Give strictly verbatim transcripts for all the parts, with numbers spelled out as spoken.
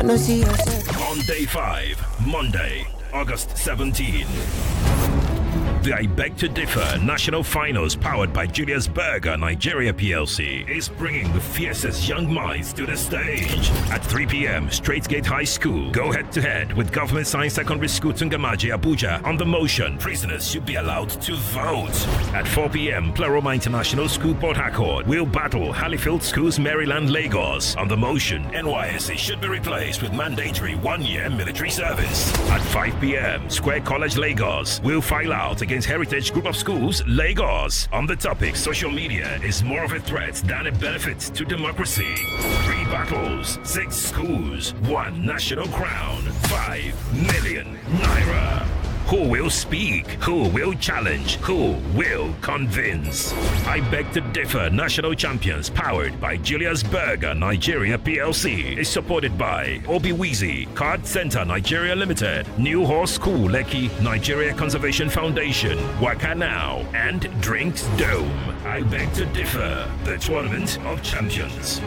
No see yourself. On day five, Monday, August seventeenth. The I Beg to Differ National Finals, powered by Julius Berger Nigeria P L C, is bringing the fiercest young minds to the stage. At three p m, Straight Gate High School go head-to-head with Government Science Secondary School Tungamaji, Abuja. On the motion, prisoners should be allowed to vote. At four p m, Pleroma International School, Port Harcourt will battle Halifield Schools, Maryland, Lagos. On the motion, N Y S C should be replaced with mandatory one-year military service. At five p m, Square College, Lagos will file out against Heritage Group of Schools, Lagos. On the topic, social media is more of a threat than a benefit to democracy. Three battles, six schools, one national crown, five million naira. Who will speak? Who will challenge? Who will convince? I Beg to Differ National Champions, powered by Julius Berger Nigeria P L C, is supported by Obiwizi Card Center Nigeria Limited, New Horse School Lekki Nigeria Conservation Foundation, Waka Now, and Drinks Dome. I Beg to Differ, the Tournament of Champions.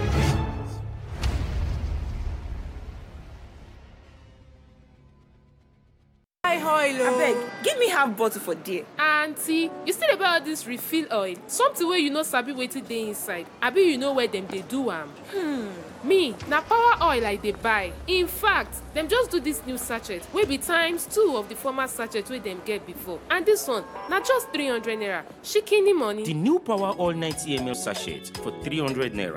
Abeg, give me half bottle for there. Auntie, you still about this refill oil? Something where you know sabi wetin dey inside. Abi you know where them they do am? Hmm. Me, na power oil I dey buy. In fact, them just do this new sachet wey be times two of the former sachet wey them get before. And this one, na just three hundred naira. Shikini money. The new power oil ninety milliliters sachet for three hundred naira.